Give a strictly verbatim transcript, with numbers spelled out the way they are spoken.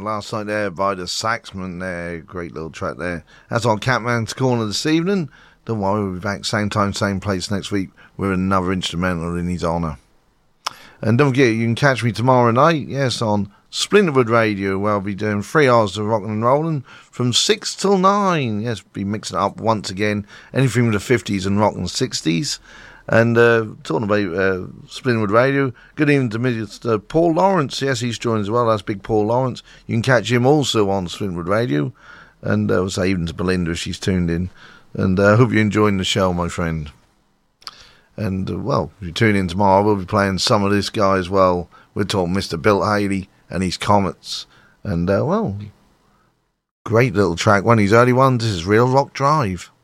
last night there by the Saxman there. Great little track there. That's on Catman's Corner this evening. Don't worry, we'll be back same time, same place next week with another instrumental in his honour. And don't forget, you can catch me tomorrow night, yes, on Splinterwood Radio, where I'll be doing three hours of rockin' and rollin' from six till nine. Yes, be mixing it up once again. Anything with the fifties and rockin' sixties. And uh, talking about uh, Splinterwood Radio, good evening to Mister Paul Lawrence. Yes, he's joined as well. That's Big Paul Lawrence. You can catch him also on Splinterwood Radio. And uh, we'll say even to Belinda if she's tuned in. And I uh, hope you're enjoying the show, my friend. And, uh, well, if you tune in tomorrow, we'll be playing some of this guy as well. We're talking Mister Bill Haley and his Comets. And, uh, well, great little track. One of his early ones. This is Real Rock Drive.